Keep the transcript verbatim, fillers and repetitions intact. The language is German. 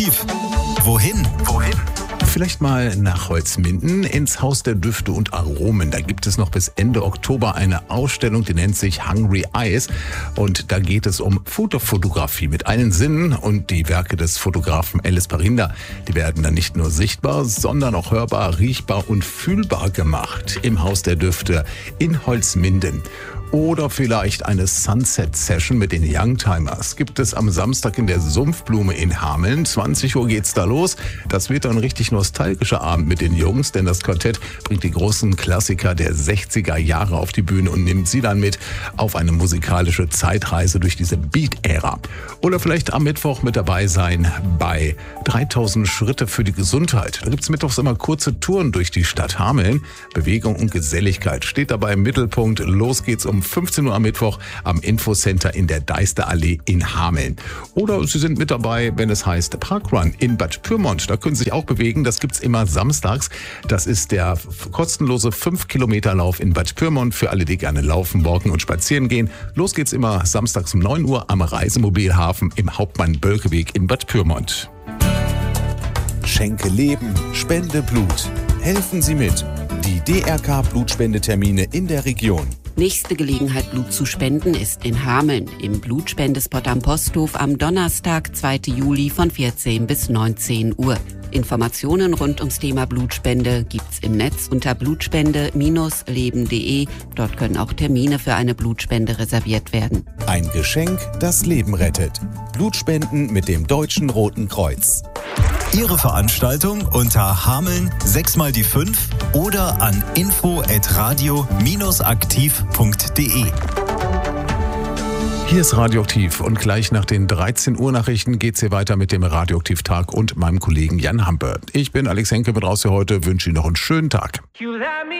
Radioaktiv. Wohin? Wohin? Vielleicht mal nach Holzminden ins Haus der Düfte und Aromen. Da gibt es noch bis Ende Oktober eine Ausstellung, die nennt sich Hungry Eyes. Und da geht es um Fotofotografie mit allen Sinnen. Und die Werke des Fotografen Alice Parinda, die werden dann nicht nur sichtbar, sondern auch hörbar, riechbar und fühlbar gemacht im Haus der Düfte in Holzminden. Oder vielleicht eine Sunset-Session mit den Youngtimers gibt es am Samstag in der Sumpfblume in Hameln. zwanzig Uhr geht's da los. Das wird ein richtig nostalgischer Abend mit den Jungs, denn das Quartett bringt die großen Klassiker der sechziger Jahre auf die Bühne und nimmt sie dann mit auf eine musikalische Zeitreise durch diese Beat-Ära. Oder vielleicht am Mittwoch mit dabei sein bei dreitausend Schritte für die Gesundheit. Da gibt's mittwochs immer kurze Touren durch die Stadt Hameln. Bewegung und Geselligkeit steht dabei im Mittelpunkt. Los geht's um fünfzehn Uhr am Mittwoch am Infocenter in der Deisterallee in Hameln. Oder Sie sind mit dabei, wenn es heißt Parkrun in Bad Pyrmont. Da können Sie sich auch bewegen. Das gibt's immer samstags. Das ist der kostenlose fünf Kilometer Lauf in Bad Pyrmont für alle, die gerne laufen, walken und spazieren gehen. Los geht's immer samstags um neun Uhr am Reisemobilhafen im Hauptmann-Bölke-Weg in Bad Pyrmont. Schenke Leben, spende Blut. Helfen Sie mit. Die D R K-Blutspendetermine in der Region. Nächste Gelegenheit, Blut zu spenden, ist in Hameln im Blutspendespot am Posthof am Donnerstag, zweiten Juli von vierzehn bis neunzehn Uhr. Informationen rund ums Thema Blutspende gibt's im Netz unter blutspende Bindestrich leben punkt de. Dort können auch Termine für eine Blutspende reserviert werden. Ein Geschenk, das Leben rettet. Blutspenden mit dem Deutschen Roten Kreuz. Ihre Veranstaltung unter Hameln sechs mal die fünf oder an info at radio aktiv punkt de. Hier ist Radioaktiv und gleich nach den dreizehn Uhr Nachrichten geht's hier weiter mit dem Radioaktiv-Tag und meinem Kollegen Jan Hampe. Ich bin Alex Henke, mit raus für heute, wünsche Ihnen noch einen schönen Tag.